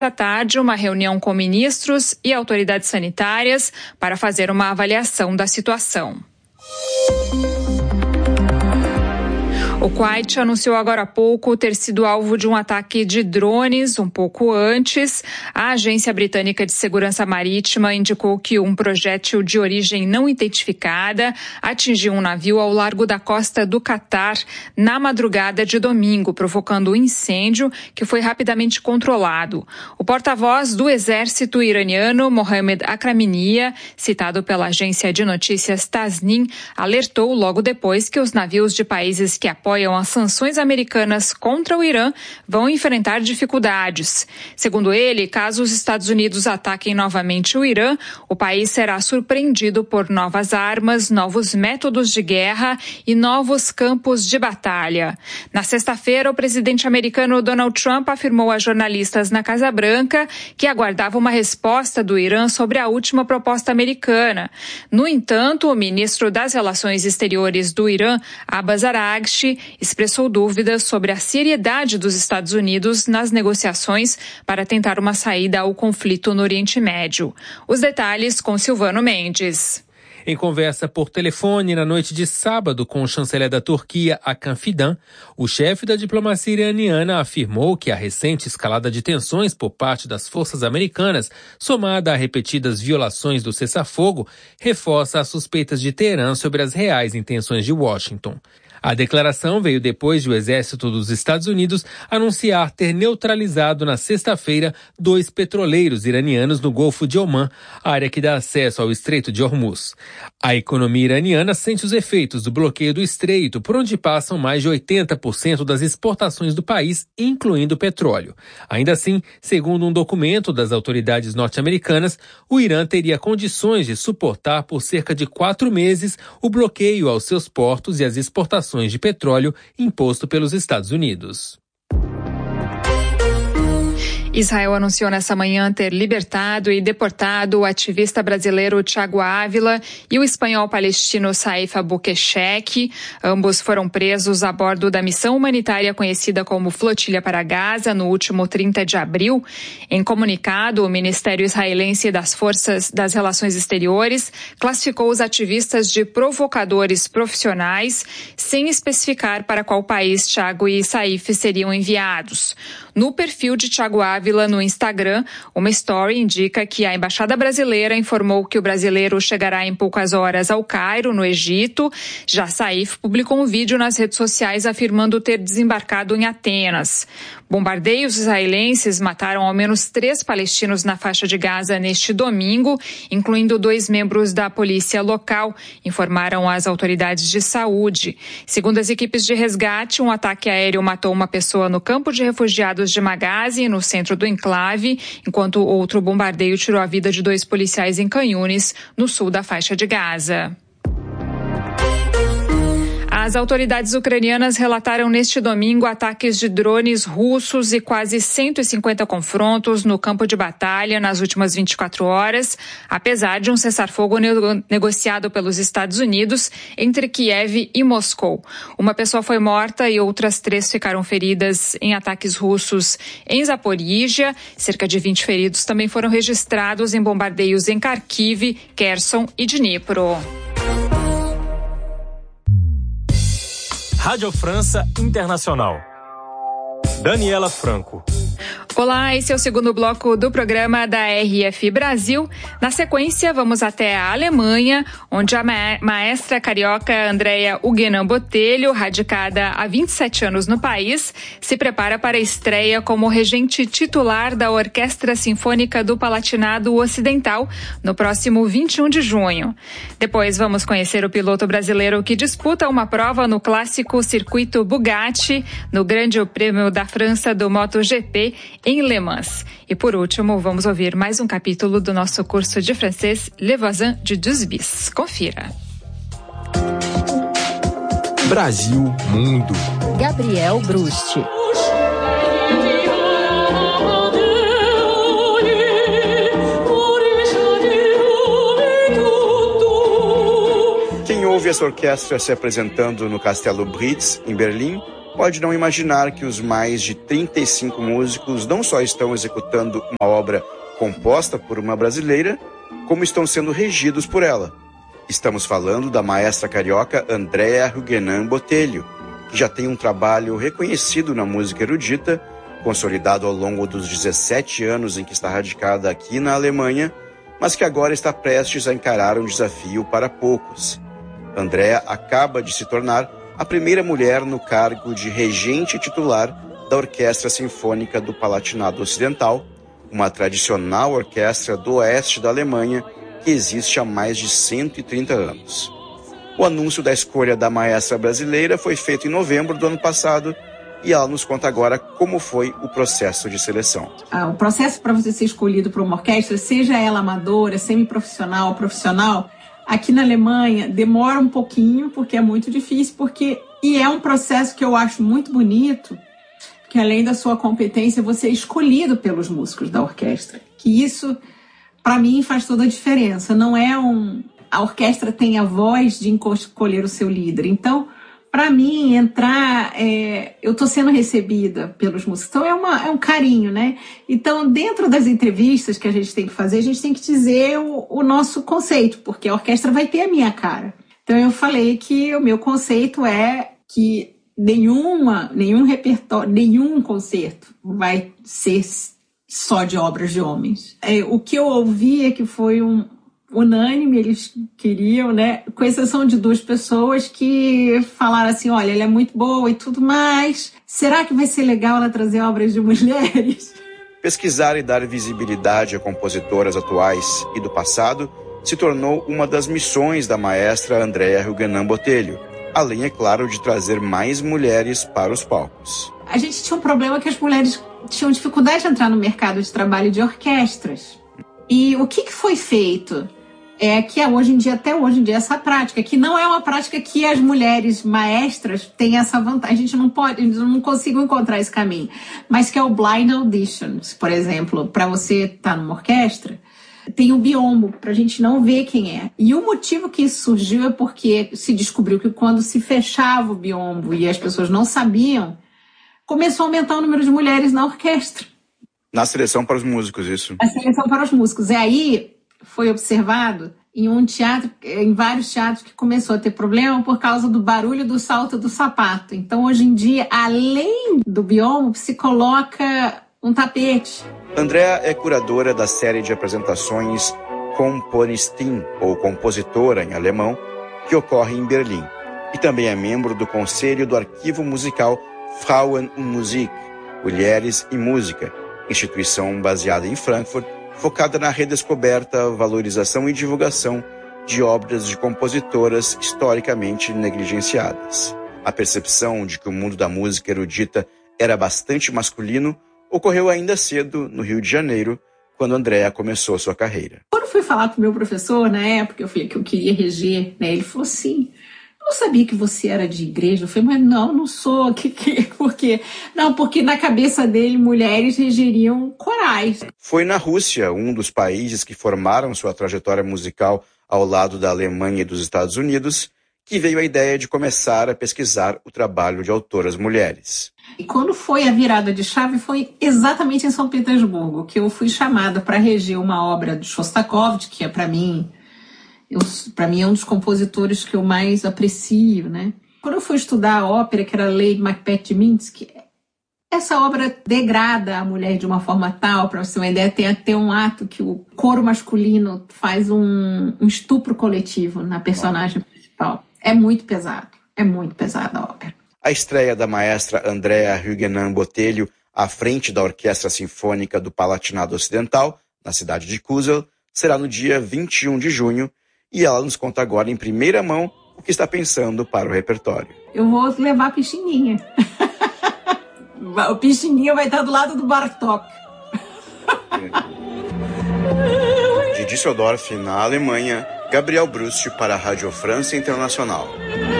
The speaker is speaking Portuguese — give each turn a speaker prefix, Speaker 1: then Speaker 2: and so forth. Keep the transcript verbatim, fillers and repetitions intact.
Speaker 1: à tarde uma reunião com ministros e autoridades sanitárias para fazer uma avaliação da situação. O Kuwait anunciou agora há pouco ter sido alvo de um ataque de drones um pouco antes. A Agência Britânica de Segurança Marítima indicou que um projétil de origem não identificada atingiu um navio ao largo da costa do Catar na madrugada de domingo, provocando um incêndio que foi rapidamente controlado. O porta-voz do exército iraniano, Mohammad Akraminia, citado pela agência de notícias Tasnim, alertou logo depois que os navios de países que apoiam apoiam as sanções americanas contra o Irã vão enfrentar dificuldades. Segundo ele, caso os Estados Unidos ataquem novamente o Irã, o país será surpreendido por novas armas, novos métodos de guerra e novos campos de batalha. Na sexta-feira, o presidente americano Donald Trump afirmou a jornalistas na Casa Branca que aguardava uma resposta do Irã sobre a última proposta americana. No entanto, o ministro das Relações Exteriores do Irã, Abbas Araghchi, expressou dúvidas sobre a seriedade dos Estados Unidos nas negociações para tentar uma saída ao conflito no Oriente Médio. Os detalhes com Silvano Mendes.
Speaker 2: Em conversa por telefone na noite de sábado com o chanceler da Turquia, Hakan Fidan, o chefe da diplomacia iraniana afirmou que a recente escalada de tensões por parte das forças americanas, somada a repetidas violações do cessar-fogo, reforça as suspeitas de Teherã sobre as reais intenções de Washington. A declaração veio depois de o exército dos Estados Unidos anunciar ter neutralizado na sexta-feira dois petroleiros iranianos no Golfo de Omã, área que dá acesso ao Estreito de Hormuz. A economia iraniana sente os efeitos do bloqueio do estreito, por onde passam mais de oitenta por cento das exportações do país, incluindo petróleo. Ainda assim, segundo um documento das autoridades norte-americanas, o Irã teria condições de suportar por cerca de quatro meses o bloqueio aos seus portos e as exportações de petróleo imposto pelos Estados Unidos.
Speaker 1: Israel anunciou nessa manhã ter libertado e deportado o ativista brasileiro Thiago Ávila e o espanhol palestino Saif Albuquerque. Ambos foram presos a bordo da missão humanitária conhecida como Flotilha para Gaza no último trinta de abril. Em comunicado, o Ministério Israelense das Forças das Relações Exteriores classificou os ativistas de provocadores profissionais, sem especificar para qual país Thiago e Saif seriam enviados. No perfil de Thiago Ávila no Instagram, uma story indica que a Embaixada Brasileira informou que o brasileiro chegará em poucas horas ao Cairo, no Egito. Já Saif publicou um vídeo nas redes sociais afirmando ter desembarcado em Atenas. Bombardeios israelenses mataram ao menos três palestinos na faixa de Gaza neste domingo, incluindo dois membros da polícia local, informaram as autoridades de saúde. Segundo as equipes de resgate, um ataque aéreo matou uma pessoa no campo de refugiados de Maghazi, no centro do enclave, enquanto outro bombardeio tirou a vida de dois policiais em Khan Yunis, no sul da faixa de Gaza. As autoridades ucranianas relataram neste domingo ataques de drones russos e quase cento e cinquenta confrontos no campo de batalha nas últimas vinte e quatro horas, apesar de um cessar-fogo nego- negociado pelos Estados Unidos entre Kiev e Moscou. Uma pessoa foi morta e outras três ficaram feridas em ataques russos em Zaporígia. Cerca de vinte feridos também foram registrados em bombardeios em Kharkiv, Kherson e Dnipro.
Speaker 3: Rádio França Internacional. Daniela Franco.
Speaker 1: Olá, esse é o segundo bloco do programa da R F Brasil. Na sequência, vamos até a Alemanha, onde a maestra carioca Andrea Huguenin Botelho, radicada há vinte e sete anos no país, se prepara para a estreia como regente titular da Orquestra Sinfônica do Palatinado Ocidental no próximo vinte e um de junho. Depois vamos conhecer o piloto brasileiro que disputa uma prova no clássico circuito Bugatti, no Grande Prêmio da França do MotoGP, em Le Mans. E por último, vamos ouvir mais um capítulo do nosso curso de francês Les Voisins de Deux Bis. Confira.
Speaker 4: Brasil Mundo.
Speaker 5: Gabriel Brusti.
Speaker 6: Quem ouve essa orquestra se apresentando no Castelo Brits, em Berlim, pode não imaginar que os mais de trinta e cinco músicos não só estão executando uma obra composta por uma brasileira, como estão sendo regidos por ela. Estamos falando da maestra carioca Andrea Huguenin Botelho, que já tem um trabalho reconhecido na música erudita, consolidado ao longo dos dezessete anos em que está radicada aqui na Alemanha, mas que agora está prestes a encarar um desafio para poucos. Andrea acaba de se tornar a primeira mulher no cargo de regente titular da Orquestra Sinfônica do Palatinado Ocidental, uma tradicional orquestra do oeste da Alemanha que existe há mais de cento e trinta anos. O anúncio da escolha da maestra brasileira foi feito em novembro do ano passado e ela nos conta agora como foi o processo de seleção.
Speaker 7: Ah, o processo para você ser escolhido para uma orquestra, seja ela amadora, semiprofissional, profissional, aqui na Alemanha demora um pouquinho, porque é muito difícil, porque e é um processo que eu acho muito bonito, que além da sua competência, você é escolhido pelos músicos da orquestra. Que isso, para mim, faz toda a diferença. Não é um... A orquestra tem a voz de escolher o seu líder. Então, para mim, entrar... É, eu estou sendo recebida pelos músicos. Então, é, uma, é um carinho, né? Então, dentro das entrevistas que a gente tem que fazer, a gente tem que dizer o, o nosso conceito, porque a orquestra vai ter a minha cara. Então, eu falei que o meu conceito é que nenhuma, nenhum repertório, nenhum concerto vai ser só de obras de homens. É, o que eu ouvi é que foi um unânime, eles queriam, né? Com exceção de duas pessoas que falaram assim, olha, ela é muito boa e tudo mais. Será que vai ser legal ela trazer obras de mulheres?
Speaker 6: Pesquisar e dar visibilidade a compositoras atuais e do passado se tornou uma das missões da maestra Andrea Huguenin Botelho, além, é claro, de trazer mais mulheres para os palcos.
Speaker 7: A gente tinha um problema que as mulheres tinham dificuldade de entrar no mercado de trabalho de orquestras. E o que, que foi feito? É que hoje em dia, até hoje em dia, essa prática, que não é uma prática que as mulheres maestras têm essa vantagem. A gente não pode, a gente não consigo encontrar esse caminho. Mas que é o blind auditions, por exemplo, para você estar numa orquestra, tem o biombo, para a gente não ver quem é. E o motivo que isso surgiu é porque se descobriu que quando se fechava o biombo e as pessoas não sabiam, começou a aumentar o número de mulheres na orquestra.
Speaker 6: Na seleção para os músicos, isso.
Speaker 7: A seleção para os músicos. E aí foi observado em um teatro, em vários teatros, que começou a ter problema por causa do barulho do salto do sapato. Então, hoje em dia, além do biombo, se coloca um tapete.
Speaker 6: Andrea é curadora da série de apresentações Komponistin, ou compositora em alemão, que ocorre em Berlim. E também é membro do conselho do arquivo musical Frauen und Musik, Mulheres e Música, instituição baseada em Frankfurt, focada na redescoberta, valorização e divulgação de obras de compositoras historicamente negligenciadas. A percepção de que o mundo da música erudita era bastante masculino ocorreu ainda cedo, no Rio de Janeiro, quando Andrea começou sua carreira.
Speaker 7: Quando fui falar com o meu professor, na época, eu falei que eu queria reger, né? Ele falou assim, eu não sabia que você era de igreja. Eu falei, mas não, não sou. Que, que, por quê? Não, porque na cabeça dele, mulheres regeriam corais.
Speaker 6: Foi na Rússia, um dos países que formaram sua trajetória musical ao lado da Alemanha e dos Estados Unidos, que veio a ideia de começar a pesquisar o trabalho de autoras mulheres.
Speaker 7: E quando foi a virada de chave, foi exatamente em São Petersburgo, que eu fui chamada para reger uma obra de Shostakovich, que é, para mim, para mim é um dos compositores que eu mais aprecio, né? Quando eu fui estudar a ópera, que era Lady Macbeth de Minsky, essa obra degrada a mulher de uma forma tal, para você ter uma ideia, tem até um ato que o coro masculino faz um, um estupro coletivo na personagem principal. É muito pesado, é muito pesada a ópera.
Speaker 6: A estreia da maestra Andrea Huguenin Botelho à frente da Orquestra Sinfônica do Palatinado Ocidental, na cidade de Kusel, será no dia vinte e um de junho, e ela nos conta agora em primeira mão o que está pensando para o repertório.
Speaker 7: Eu vou levar a Pichininha. O Pichininha vai estar do lado do Bartók.
Speaker 6: De Düsseldorf, na Alemanha, Gabriel Brust para a Rádio França Internacional.